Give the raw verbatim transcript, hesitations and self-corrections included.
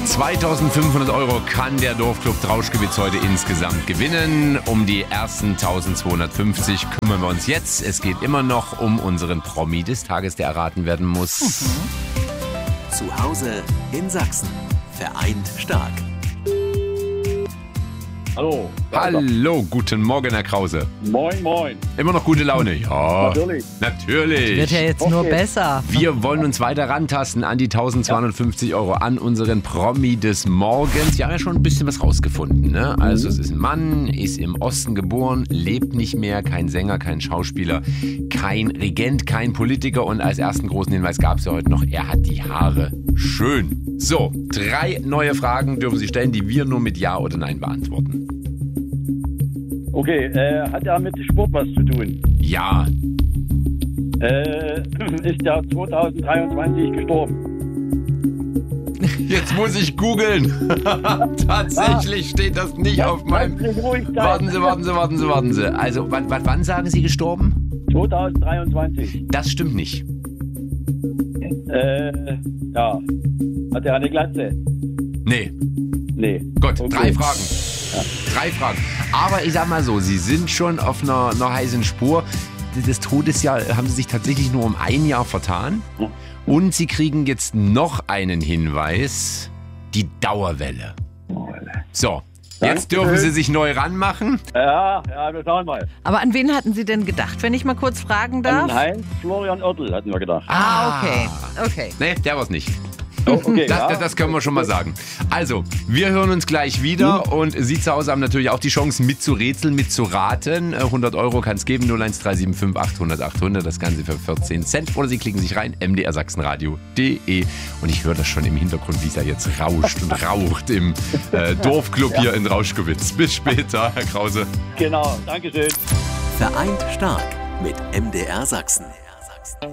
zweitausendfünfhundert Euro kann der Dorfclub Trauschkewitz heute insgesamt gewinnen. Um die ersten eintausendzweihundertfünfzig kümmern wir uns jetzt. Es geht immer noch um unseren Promi des Tages, der erraten werden muss. Mhm. Zu Hause in Sachsen. Vereint stark. Hallo. Hallo, guten Morgen, Herr Krause. Moin, moin. Immer noch gute Laune? Ja. Natürlich. Natürlich. Wird ja jetzt nur besser. Wir wollen uns weiter rantasten an die eintausendzweihundertfünfzig Euro, an unseren Promi des Morgens. Wir haben ja schon ein bisschen was rausgefunden, ne? Also es ist ein Mann, ist im Osten geboren, lebt nicht mehr, kein Sänger, kein Schauspieler, kein Regent, kein Politiker. Und als ersten großen Hinweis gab es ja heute noch, er hat die Haare schön. So, drei neue Fragen dürfen Sie stellen, die wir nur mit Ja oder Nein beantworten. Okay, äh, hat er mit Sport was zu tun? Ja. Äh, ist er zweitausenddreiundzwanzig gestorben? Jetzt muss ich googeln. Tatsächlich steht das nicht auf meinem... Warten Sie, warten Sie, warten Sie, warten Sie. Also, wann, wann, wann sagen Sie gestorben? zweitausenddreiundzwanzig. Das stimmt nicht. Äh, ja. Hat er eine Glatze? Nee. Nee. Gut, Okay. drei Fragen. Ja. Drei Fragen. Aber ich sag mal so, Sie sind schon auf einer, einer heißen Spur. Das Todesjahr haben Sie sich tatsächlich nur um ein Jahr vertan. Und Sie kriegen jetzt noch einen Hinweis. Die Dauerwelle. So, jetzt dürfen Sie sich neu ranmachen. Ja, ja, wir schauen mal. Aber an wen hatten Sie denn gedacht, wenn ich mal kurz fragen darf? An Heinz Florian Oertel hatten wir gedacht. Ah, okay. Okay. Nee, der war's nicht. Oh, okay, Das, ja. das, das können wir schon mal sagen. Also, wir hören uns gleich wieder Mhm. und Sie zu Hause haben natürlich auch die Chance mitzurätseln, mitzuraten. Äh, hundert Euro kann es geben, null eins drei sieben fünf achthundert achthundert, das Ganze für vierzehn Cent. Oder Sie klicken sich rein, m d r sachsenradio punkt d e. Und ich höre das schon im Hintergrund, wie es da jetzt rauscht und raucht im äh, Dorfclub hier in Rauschkewitz. Bis später, Herr Krause. Genau, Dankeschön. Vereint stark mit M D R Sachsen.